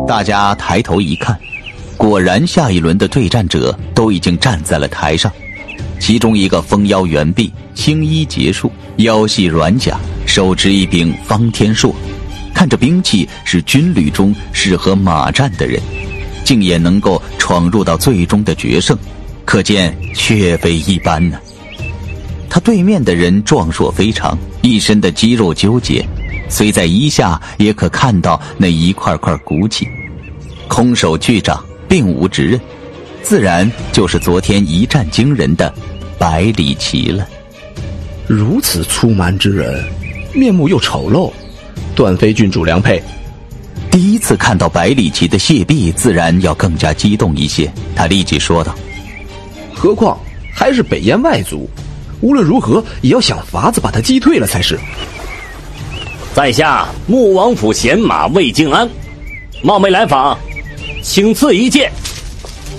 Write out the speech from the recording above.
大家抬头一看，果然下一轮的对战者都已经站在了台上。其中一个丰腰圆臂，青衣结束，腰系软甲，手持一柄方天硕，看着兵器是军旅中适合马战的人，竟也能够闯入到最终的决胜，可见确非一般呢。他对面的人壮硕非常，一身的肌肉纠结，虽在衣下也可看到那一块块骨气。空手巨掌，并无直刃，自然就是昨天一战惊人的百里奇了。 如此粗蛮之人，面目又丑陋，断非郡主良配。 第一次看到百里奇的谢臂，自然要更加激动一些。他立即说道： 何况还是北燕外族，无论如何也要想法子把他击退了才是。 在下穆王府贤马魏静安，冒昧来访，请赐一剑。